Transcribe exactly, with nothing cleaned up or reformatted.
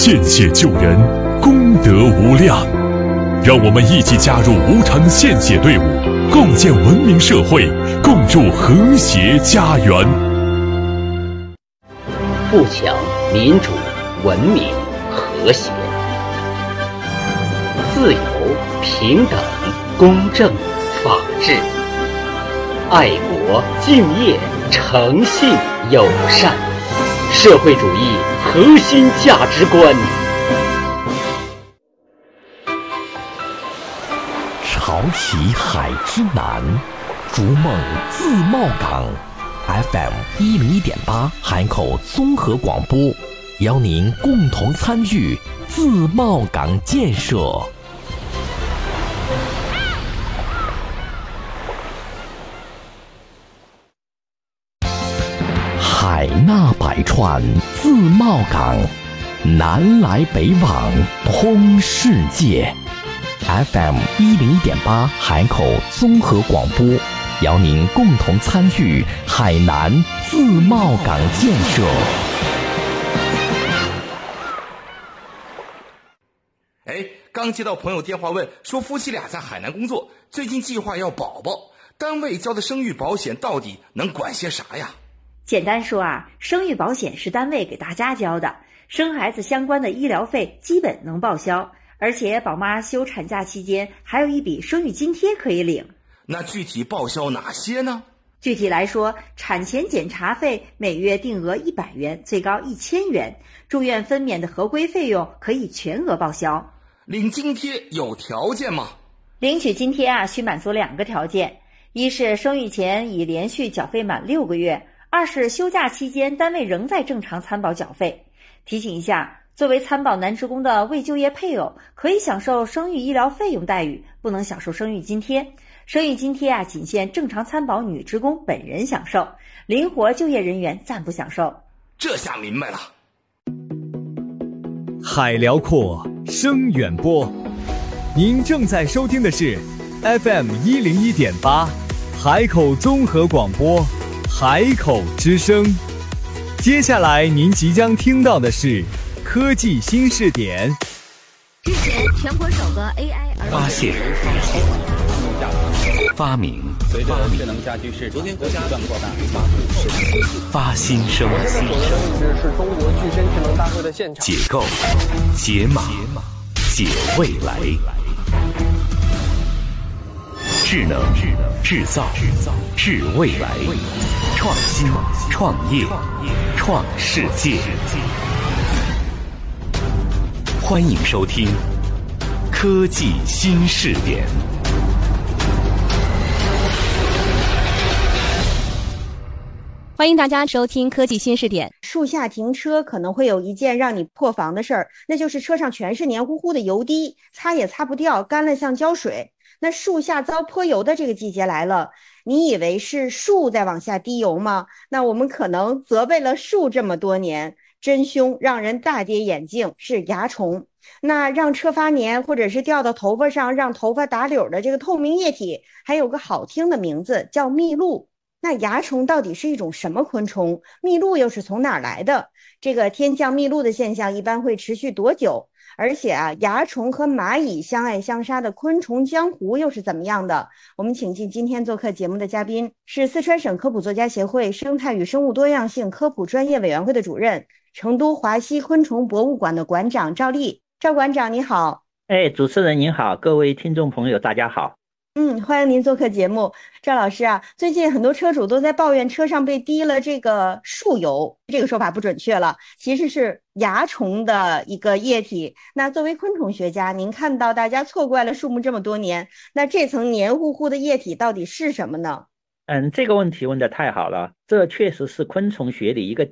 献血救人，功德无量。让我们一起加入无偿献血队伍，共建文明社会，共筑和谐家园。 富强、民主、文明、和谐、自由、平等、公正、法治、爱国、敬业、诚信、友善，社会主义核心价值观。 潮起海之南，逐梦自贸港。F M 一零一点八海口综合广播，邀您共同参与自贸港建设。海纳百川，自贸港，南来北往，通世界。F M 一零一点八海口综合广播，邀您共同参与海南自贸港建设。 哎，刚接到朋友电话问，说夫妻俩在海南工作，最近计划要宝宝，单位交的生育保险到底能管些啥呀？ 简单说啊，生育保险是单位给大家交的，生孩子相关的医疗费基本能报销，而且宝妈休产假期间还有一笔生育津贴可以领。 那具体报销哪些呢？ 具体来说，产前检查费每月定额一百元，最高一千元，住院分娩的合规费用可以全额报销。 领津贴有条件吗？ 领取津贴啊，需满足两个条件：一是生育前已连续缴费满六个月，二是休假期间单位仍在正常参保缴费。提醒一下，作为参保男职工的未就业配偶可以享受生育医疗费用待遇，不能享受生育津贴。生育津贴啊，仅限正常参保女职工本人享受，灵活就业人员暂不享受。 这下明白了。 海辽阔，声远播，您正在收听的是 F M 一零一点八海口综合广播，海口之声。接下来您即将听到的是科技新视点。 日前，全国首个 A I 儿发现、发明、 随着智能家居市场不断扩大， 发新生、 这种位置是中国具身智能大会的现场。 解构、解码、解未来。智能、制造、制未来，创新、创业、创世界。欢迎收听科技新视点。 欢迎大家收听科技新视点。 树下停车可能会有一件让你破防的事儿，那就是车上全是黏糊糊的油滴，擦也擦不掉，干了像胶水。那树下遭泼油的这个季节来了，你以为是树在往下滴油吗？那我们可能责备了树这么多年，真凶让人大跌眼镜，是蚜虫。那让车发黏或者是掉到头发上让头发打绺的这个透明液体，还有个好听的名字叫蜜露。那蚜虫到底是一种什么昆虫？蜜露又是从哪儿来的？这个天降蜜露的现象一般会持续多久？而且啊，蚜虫和蚂蚁相爱相杀的昆虫江湖又是怎么样的？我们请进今天做客节目的嘉宾是四川省科普作家协会生态与生物多样性科普专业委员会的主任，成都华西昆虫博物馆的馆长赵丽。赵馆长你好。 哎，主持人您好，各位听众朋友大家好。 嗯，欢迎您做客节目。赵老师啊，最近很多车主都在抱怨车上被滴了这个树油，这个说法不准确了，其实是蚜虫的一个液体。那作为昆虫学家，您看到大家错怪了树木这么多年，那这层黏糊糊的液体到底是什么呢？ 嗯，这个问题问得太好了，这确实是昆虫学里一个